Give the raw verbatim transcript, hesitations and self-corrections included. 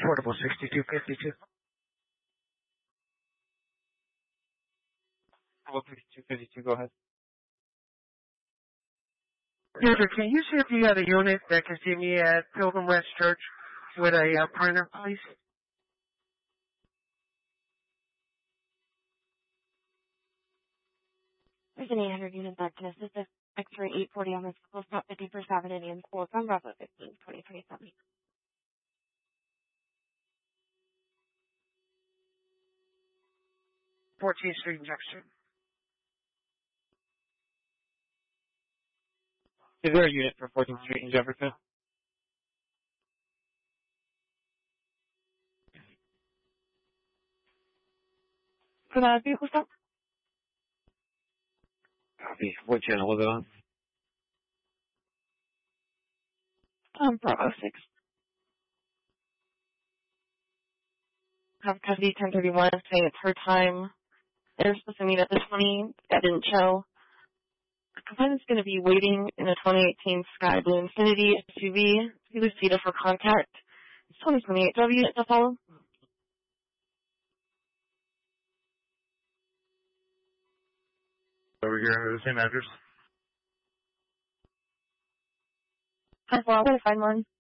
Portable sixty-two fifty-two. Portable sixty-two fifty-two, go ahead. User, can you see if you have a unit that can see me at Pilgrim West Church with a uh, printer, please? There's an eight hundred unit back to assist us. X-ray eight forty on the school stop fifty for seven Indian school from Bravo fifteen, twenty twenty-seven. fourteenth Street Junction. Is there a unit for fourteenth Street in Jefferson? For that vehicle stop? Copy. What channel was it on? Um, Bravo six. Have custody ten thirty-one saying it's her time. They're supposed to meet at the twenty. That didn't show. Complainant's going to be waiting in a twenty eighteen Sky Blue Infinity S U V. See Lucida for contact. It's twenty twenty-eight. Do I have a unit to follow? Over here under the same address. Well, I'm going to find one.